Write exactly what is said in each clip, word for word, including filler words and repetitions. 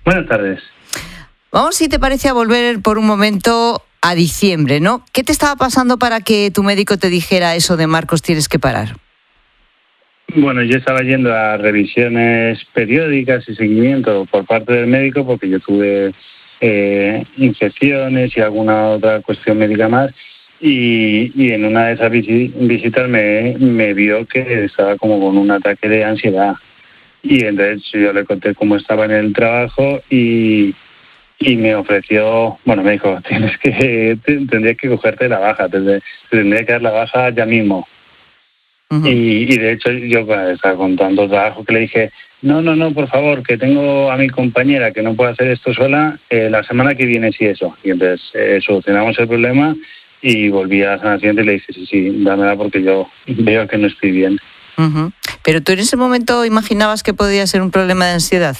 Buenas tardes. Vamos, si te parece, a volver por un momento a diciembre, ¿no? ¿Qué te estaba pasando para que tu médico te dijera eso de Marcos, tienes que parar? Bueno, yo estaba yendo a revisiones periódicas y seguimiento por parte del médico porque yo tuve eh, infecciones y alguna otra cuestión médica más y, y en una de esas visitas me, me vio que estaba como con un ataque de ansiedad y entonces yo le conté cómo estaba en el trabajo y, y me ofreció, bueno, me dijo, tienes que tendrías que cogerte la baja, te, te tendría que dar la baja ya mismo. Uh-huh. Y, y de hecho yo pues, estaba con tanto trabajo que le dije, no, no, no, por favor, que tengo a mi compañera que no puede hacer esto sola, eh, la semana que viene sí eso. Y entonces eh, solucionamos el problema y volví a la semana siguiente y le dije, sí, sí, dámela porque yo veo que no estoy bien. Uh-huh. Pero tú en ese momento imaginabas que podía ser un problema de ansiedad.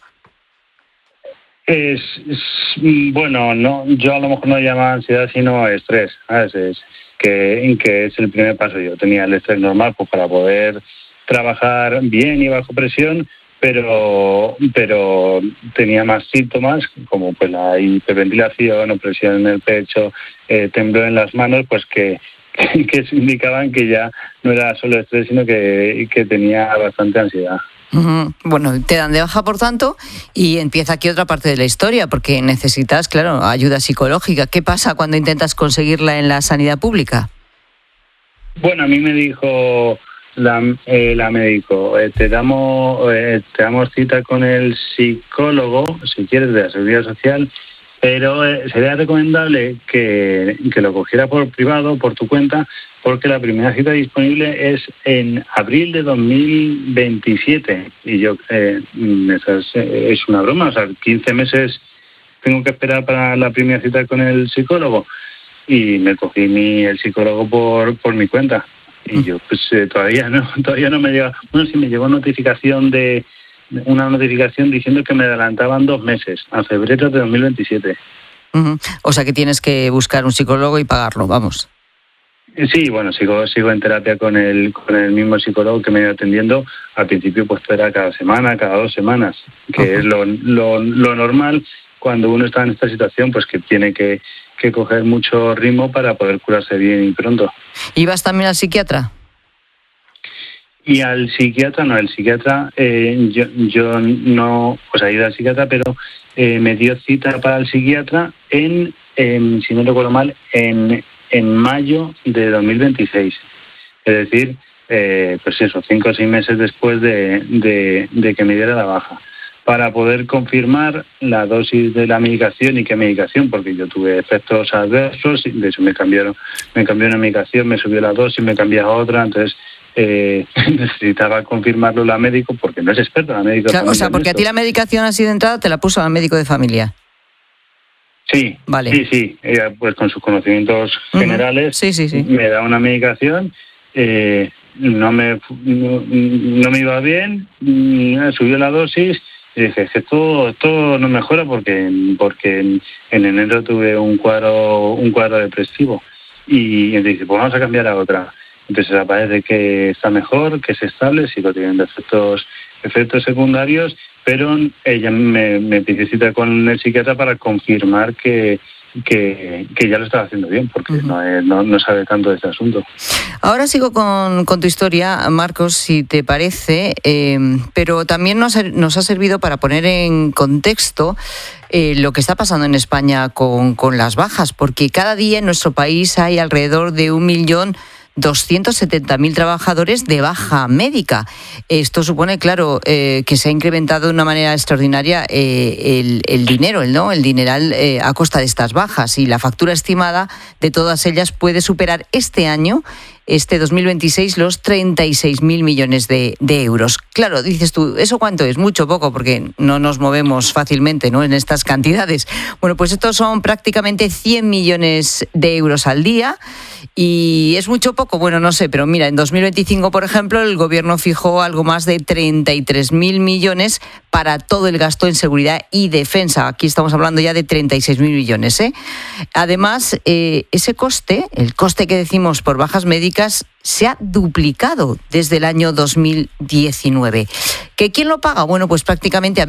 Es, es bueno, no, yo a lo mejor no llamaba ansiedad sino estrés, ¿sabes? Es, Que, que es el primer paso. Yo tenía el estrés normal pues, para poder trabajar bien y bajo presión, pero pero tenía más síntomas como pues la hiperventilación, opresión en el pecho, eh, temblor en las manos, pues que, que, que indicaban que ya no era solo estrés, sino que, que tenía bastante ansiedad. Uh-huh. Bueno, te dan de baja, por tanto, y empieza aquí otra parte de la historia, porque necesitas, claro, ayuda psicológica. ¿Qué pasa cuando intentas conseguirla en la sanidad pública? Bueno, a mí me dijo la, eh, la médico, eh, te damos eh, te damos cita con el psicólogo, si quieres, de la Seguridad Social, pero eh, sería recomendable que, que lo cogiera por privado, por tu cuenta, porque la primera cita disponible es en abril de dos mil veintisiete. Y yo, eh, eso es, es una broma, o sea, quince meses tengo que esperar para la primera cita con el psicólogo. Y me cogí mi, el psicólogo por, por mi cuenta. Y yo, pues eh, todavía no todavía no me llega. Bueno, sí me llegó notificación de una notificación diciendo que me adelantaban dos meses, a febrero de dos mil veintisiete. Uh-huh. O sea que tienes que buscar un psicólogo y pagarlo, vamos. Sí, bueno, sigo sigo en terapia con el con el mismo psicólogo que me iba atendiendo. Al principio pues era cada semana, cada dos semanas, que uh-huh. es lo, lo, lo normal cuando uno está en esta situación, pues que tiene que, que coger mucho ritmo para poder curarse bien y pronto. ¿Ibas también al psiquiatra? Y al psiquiatra, no, el psiquiatra, eh, yo, yo no, pues he ido al psiquiatra, pero eh, me dio cita para el psiquiatra en, en si no recuerdo mal, en, en mayo de dos mil veintiséis. Es decir, eh, pues eso, cinco o seis meses después de, de, de que me diera la baja, para poder confirmar la dosis de la medicación y qué medicación, porque yo tuve efectos adversos, y de hecho me cambiaron, me cambió una medicación, me subió la dosis, me cambió a otra, entonces Eh, necesitaba confirmarlo la médico porque no es experta la médico. Claro, o sea, porque a ti la medicación así de entrada te la puso la médico de familia. Sí, vale. sí, sí. Ella, pues con sus conocimientos uh-huh. generales, sí, sí, sí. me da una medicación, eh, no me no, no me iba bien, subió la dosis y dije, es que todo, todo no mejora porque porque en, en enero tuve un cuadro un cuadro depresivo y entonces pues vamos a cambiar a otra. Entonces aparece que está mejor, que es estable, sigo teniendo efectos, efectos secundarios, pero ella me, me pide cita con el psiquiatra para confirmar que, que, que ya lo estaba haciendo bien, porque uh-huh. no, no, no sabe tanto de este asunto. Ahora sigo con, con tu historia, Marcos, si te parece, eh, pero también nos, nos ha servido para poner en contexto eh, lo que está pasando en España con, con las bajas, porque cada día en nuestro país hay alrededor de un millón doscientos setenta mil trabajadores de baja médica. Esto supone, claro, eh, que se ha incrementado de una manera extraordinaria eh, el, el dinero, el, ¿no? el dineral eh, a costa de estas bajas, y la factura estimada de todas ellas puede superar este año, este dos mil veintiséis, los treinta y seis mil millones de, de euros. Claro, dices tú, ¿eso cuánto es? Mucho, poco, porque no nos movemos fácilmente, ¿no?, en estas cantidades. Bueno, pues estos son prácticamente cien millones de euros al día. ¿Y es mucho, poco? Bueno, no sé, pero mira, en dos mil veinticinco, por ejemplo, el gobierno fijó algo más de treinta y tres mil millones para todo el gasto en seguridad y defensa. Aquí estamos hablando ya de treinta y seis mil millones, ¿eh? Además, eh, ese coste, el coste que decimos por bajas médicas, se ha duplicado desde el año dos mil diecinueve. ¿Que quién lo paga? Bueno, pues prácticamente a